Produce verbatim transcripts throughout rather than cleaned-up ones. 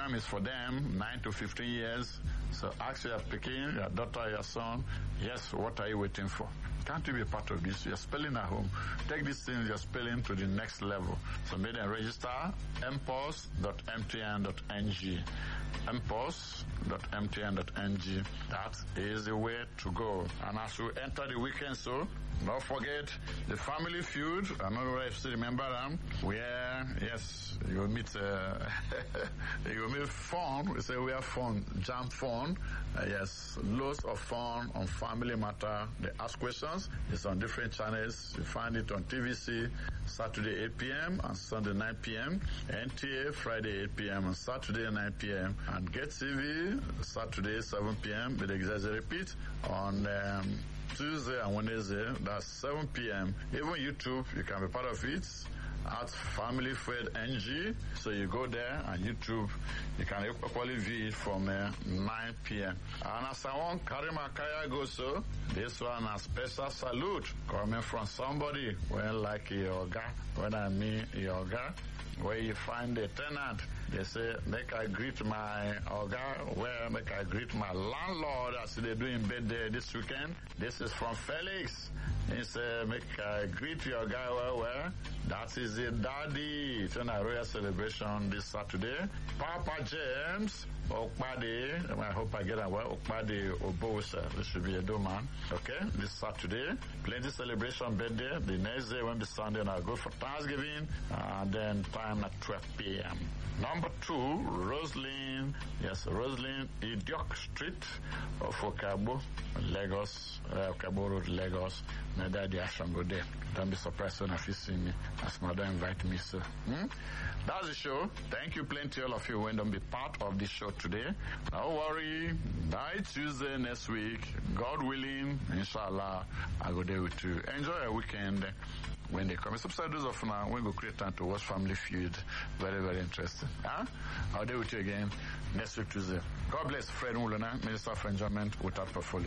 program is for them, nine to fifteen years. So ask your picking, your daughter, your son, yes, what are you waiting for? Can't you be part of this? You're spelling at home. Take these things you're spelling to the next level. So make them register m p o s dot m t n dot n g. m p o s dot m t n dot n g. That is the way to go. And as we enter the weekend, so don't forget the Family Feud. I don't know if you still remember them. Where, yes, you will meet, uh, you will meet fun. We say we have fun, jam fun. Uh, yes, loads of fun on family matter. They ask questions. It's on different channels. You find it on T V C Saturday eight p m and Sunday nine p m N T A Friday eight p m and Saturday nine p m and Get T V Saturday seven p m But there's a repeat on um, Tuesday and Wednesday. That's seven p m Even YouTube, you can be part of it at Family Feud N G. So you go there and YouTube, you can equally view it from uh, nine p m And as I want Karima Kaya go so, this one a special salute coming from somebody when like yoga, when I mean yoga, where you find a tenant. They say, make I greet my oga, where make I greet my landlord as they do in birthday this weekend. This is from Felix. He said, make I greet your guy well, well. That is it, daddy. It's a royal celebration this Saturday. Papa James Okpade, I hope I get that well, Okpade Obosa. This should be a do man. Okay, this Saturday. Plenty celebration birthday. The next day when be Sunday, and I'll go for Thanksgiving. And then time at twelve p m Number two, Roslyn. Yes, Roslyn Idiok Street of Okabo, Lagos, uh, Okabo Road, Lagos. My daddy Asham go there. Don't be surprised when if you see me. As mother invite me, so. Hmm? That's the show. Thank you plenty all of you when don't be part of the show today. Don't worry. By Tuesday next week, God willing, inshallah, I'll go there with you. Enjoy your weekend. When they come, subside those of now, we go create time to watch Family Feud. Very, very interesting. Huh? I'll do with you again next week Tuesday. God bless Fred Mulana, Minister for Enjoyment, with our portfolio.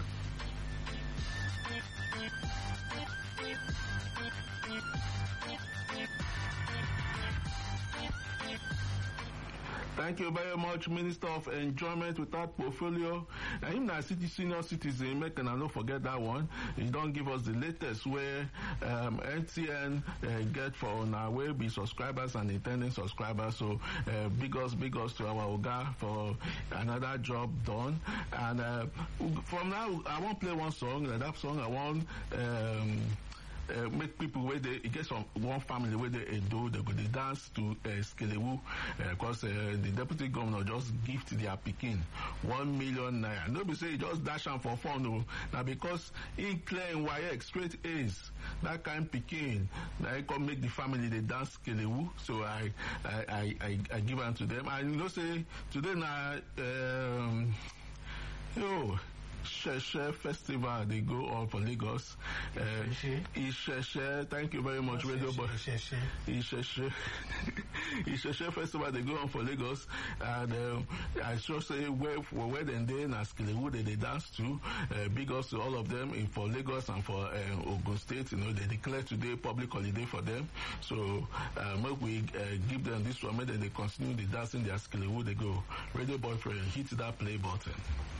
Thank you very much, Minister of Enjoyment without portfolio. And him na city senior citizen, make and I don't forget that one. He don't give us the latest where um, N T N uh, get for on our way be subscribers and intending subscribers. So uh, big us, big us to our Oga for another job done. And uh, from now, I want to play one song. And that song I want. Um, Uh, make people where they it gets some one family where they do they go they dance to uh, Skelewu because uh, uh, the deputy governor just gift their pikin one million naira. No be say he just dash am for fun o. Now because he clear in W A E C straight A's that kind pikin na he come make the family they dance Skelewu. So I I I I, I give am to them. And you know say today na um, yo. Sheshe Festival they go on for Lagos. Uh, Isheshe, thank you very much, Radio Boy. Isheshe, Isheshe Festival they go on for Lagos, and um, I should say where for where then they na Skelewu they, they dance to. Uh, big ups to all of them in for Lagos and for uh, Ogun State. You know they declare today public holiday for them. So uh, make we uh, give them this one, make them they continue the dancing their Skelewu they go. Radio Boyfriend, hit that play button.